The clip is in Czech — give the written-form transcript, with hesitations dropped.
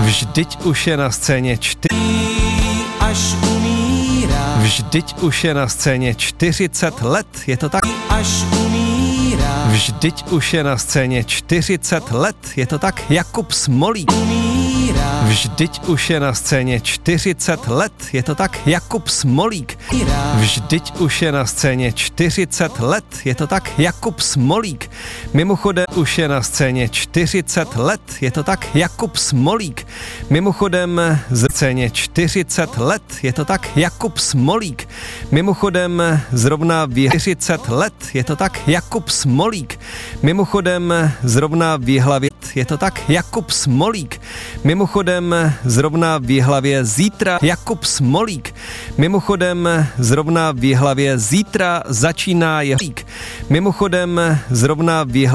Vždyť už je na scéně Vždyť už je na scéně 40 let, je to tak? Vždyť už je na scéně 40 let, je to tak? Jakub Smolík. Vždyť už je na scéně 40 let, je to tak? Jakub Smolík. Vždyť už je na scéně 40 let, je to tak? Jakub Smolík. Mimochodem už je na scéně 40 let, je to tak? Jakub Smolík. Mimochodem ze scéně 40 let, je to tak? Jakub Smolík. Mimochodem zrovna v 40 let, je to tak? Jakub Smolík. Mimochodem zrovna v Jihlavě, je to tak? Jakub Smolík. Mimochodem zrovna v Jihlavě zítra Jakub Smolík. Mimochodem zrovna v Jihlavě zítra začíná Mimochodem zrovna v Jihlavě